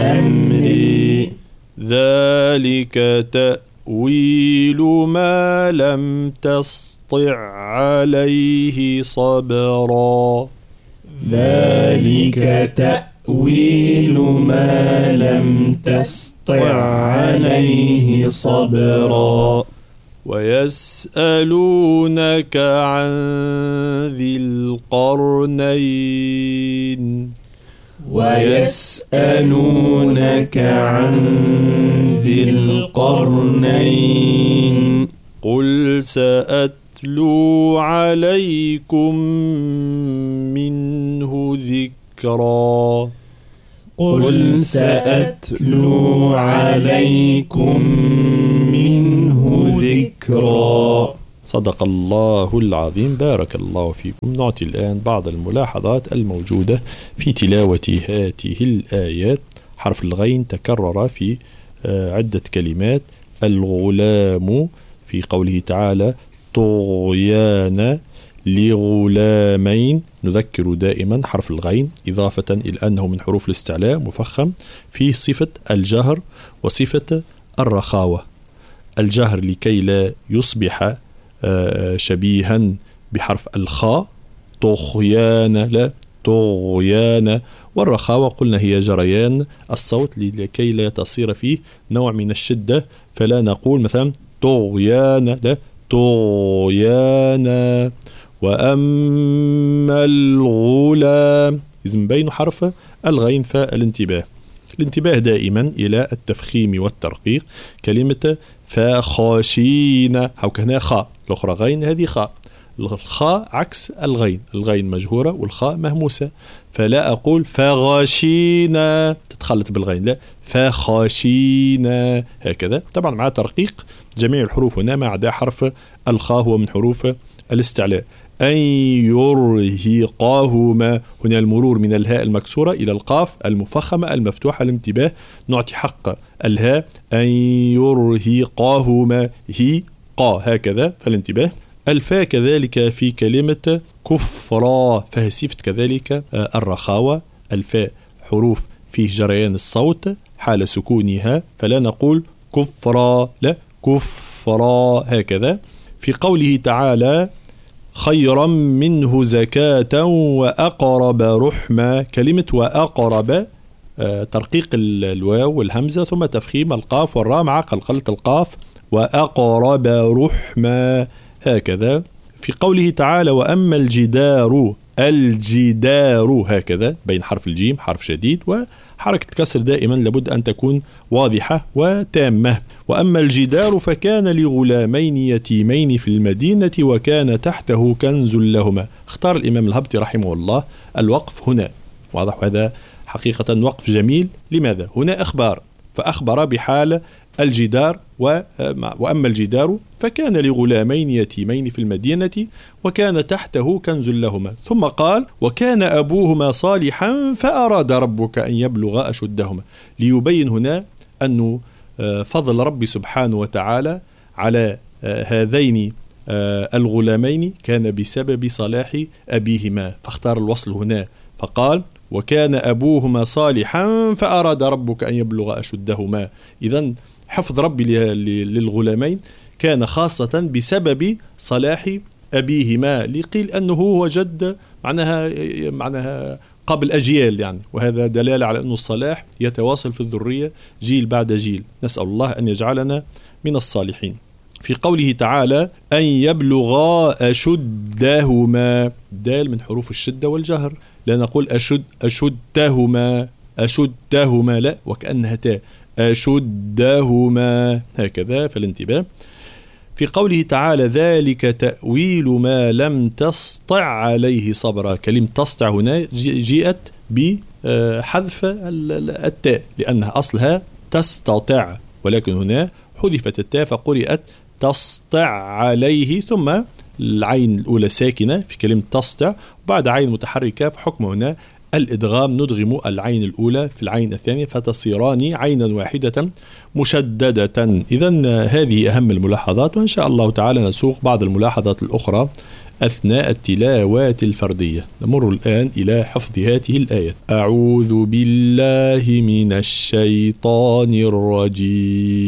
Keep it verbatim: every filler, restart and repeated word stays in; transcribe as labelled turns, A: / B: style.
A: أمري ذلك تأويل ما لم تسطع عليه صبرا
B: ذلك تأويل ما لم تسطع عليه صبرا
A: ويسألونك عن ذي القرنين
B: ويسألونك عن ذي القرنين
A: قل سأتلو عليكم منه ذكرا
B: قل سأتلو عليكم منه ذكرا.
A: صدق الله العظيم. بارك الله فيكم. نعطي الآن بعض الملاحظات الموجودة في تلاوة هذه الآيات. حرف الغين تكرر في عدة كلمات. الغلام في قوله تعالى طغيان لغلامين. نذكر دائما حرف الغين إضافة إلى أنه من حروف الاستعلاء مفخم في صفة الجهر وصفة الرخاوة. الجهر لكي لا يصبح شبيها بحرف الخاء طغيان لا طغيان. والرخاوة قلنا هي جريان الصوت لكي لا تصير فيه نوع من الشدة، فلا نقول مثلا طغيان لا طغيان. وأما الغلام إذن بين حرف الغين فالانتباه. الانتباه دائما إلى التفخيم والترقيق. كلمة فخاشين أو كهنا خاء الأخرى غين، هذه خاء. الخاء عكس الغين، الغين مجهورة والخاء مهموسة، فلا أقول فغاشينا تتخلط بالغين، لا فخاشينا هكذا. طبعا مع ترقيق جميع الحروف هنا ما عدا حرف الخاء هو من حروف الاستعلاء. أن يرهقهما هنا المرور من الهاء المكسورة إلى القاف المفخمة المفتوحة. الانتباه نعطي حق الهاء. أن يرهقهما هي قا هكذا فالانتباه. الفاء كذلك في كلمة كفرا فهي صفة كذلك الرخاوة. الفاء حروف فيه جريان الصوت حال سكونها، فلا نقول كفرا لا كفرا هكذا. في قوله تعالى خيرا منه زكاة وأقرب رحمة. كلمة وأقرب ترقيق الواو والهمزة ثم تفخيم القاف والراء مع قلقلة القاف. وأقرب رحمة هكذا. في قوله تعالى وأما الجدار الجدار هكذا بين حرف الجيم حرف شديد وحركة كسر دائما لابد أن تكون واضحة وتامة. وأما الجدار فكان لغلامين يتيمين في المدينة وكان تحته كنز لهما. اختار الإمام الهبطي رحمه الله الوقف هنا واضح، هذا حقيقة وقف جميل. لماذا؟ هنا أخبار فأخبر بحال الجدار وأما الجدار فكان لغلامين يتيمين في المدينة وكان تحته كنز لهما. ثم قال وكان أبوهما صالحا فأراد ربك أن يبلغ أشدهما، ليبين هنا أنه فضل ربي سبحانه وتعالى على هذين الغلامين كان بسبب صلاح أبيهما، فاختار الوصل هنا فقال وكان أبوهما صالحا فأراد ربك أن يبلغ أشدهما. إذن حفظ ربي للغلامين كان خاصة بسبب صلاح أبيهما، لقيل أنه هو جد معناها معناها قبل أجيال يعني، وهذا دلالة على أن الصلاح يتواصل في الذرية جيل بعد جيل. نسأل الله أن يجعلنا من الصالحين. في قوله تعالى أن يبلغا أشدهما، دال من حروف الشدة والجهر، لا نقول أشد أشدهما أشدهما لا وكأنها تاء أشدهما هكذا فالانتباه. في قوله تعالى ذلك تأويل ما لم تسطع عليه صبرا، كلمة تسطع هنا جيئت بحذف التاء لأنها أصلها تستطع، ولكن هنا حذفت التاء فقرئت تسطع عليه، ثم العين الأولى ساكنة في كلمة تسطع وبعد عين متحركة، فحكم هنا الإدغام ندغم العين الأولى في العين الثانية فتصيران عينا واحدة مشددة. إذن هذه أهم الملاحظات، وإن شاء الله تعالى نسوق بعض الملاحظات الأخرى أثناء التلاوات الفردية. نمر الآن إلى حفظ هذه الآية. أعوذ بالله من الشيطان الرجيم.